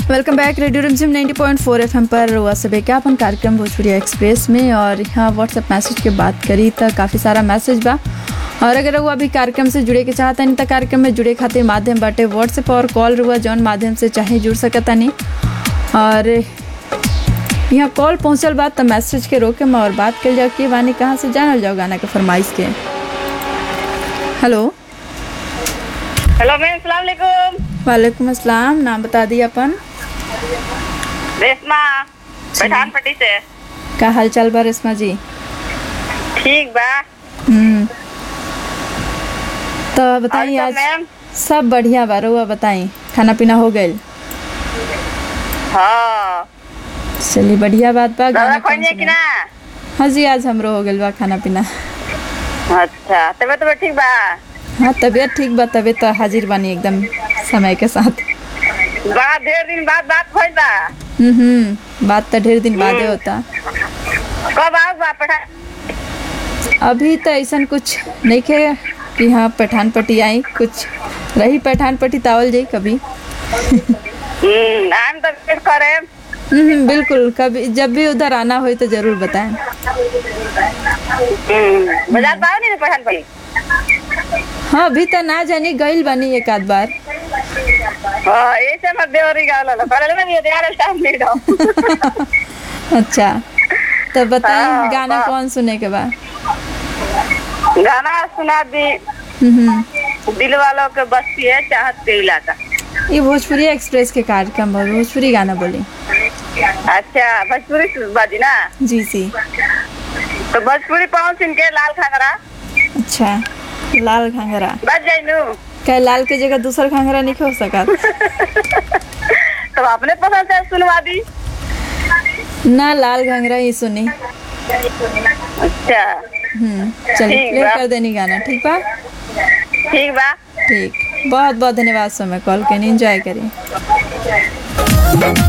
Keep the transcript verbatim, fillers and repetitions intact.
Welcome bank radio रिमझिम नब्बे point चार FM पर रुआ से विज्ञापन कार्यक्रम भोजपुरी एक्सप्रेस में। और यहाँ व्हाट्सएप मैसेज के बात करी तो काफ़ी सारा मैसेज बा। और अगर वो अभी कार्यक्रम से जुड़े के चाहता नहीं तो कार्यक्रम में जुड़े खातिर माध्यम बाटे व्हाट्सएप और कॉल रुआ जौन माध्यम से चाहे जुड़ सकता नहीं। और यहाँ कॉल पहुँचल बात तो मैसेज के रोके में और बात कर जाओ कि वानी कहाँ से जानल जाओ गाना के फरमाइश के। हेलो हेलो मैम, अस्सलाम वालेकुम। वालेकुम अस्सलाम। नाम बता दिए अपन। रेशमा पठानपट्टी से। का हाल चाल बा रेशमा जी? ठीक बा। हम्म तो बताइए आज। मैम सब बढ़िया बा। रउआ बताई खाना पीना हो गइल? हाँ चलिए बढ़िया बात बा। गाना कौन खोजे कि ना? हाँ जी, आज हमरो हो गइल बा खाना पीना। अच्छा, तबियत तो ठीक बा? हाँ तबियत ठीक बा। तबियत तो हाजिर बानी एकदम समय के साथ। बड़ा ढेर दिन बाद बात भइल बा। हम्म हम्म बात तो ढेर दिन बादे होता। कब आओ बा पठान? अभी तो ऐसा कुछ नहीं के कि हाँ पठानपट्टी आई, कुछ रही पठानपट्टी तावल जाई कभी। हम्म आम तो वेट करे। हम्म बिल्कुल, कभी जब भी उधर आना हो तो जरूर बताएं। हम्म बाजार पाओ नहीं पठानपट्टी? हाँ अभी तो ना जानी, गइल बानी एक आध बार। हाँ ऐसे मत देवरी गावला ला पहले ना ये यार टाइम ले दो। अच्छा तो बताएं हाँ, गाना हाँ। कौन सुने के बाद? गाना सुना दी। हम्म दिल वालों के बस्ती है चाहत के इलाका। ये भोजपुरी एक्सप्रेस के कार्यक्रम बा, भोजपुरी गाना बोली। अच्छा भोजपुरी बाजी ना? जी जी। तो भोजपुरी पहुंच इनके लाल खागरा। अच्छा लाल घाघरा बच जाई नू। क्या लाल के जगह दूसर घाघरा नहीं हो सका? तो अपने पसंद से सुनवा दी। ना लाल घाघरा ही सुनी। अच्छा हम्म चलिए ठीक प्ले बा। कर देनी गाना। ठीक बा? ठीक बा। ठीक, बहुत बहुत धन्यवाद। समय कॉल के एंजॉय करिए।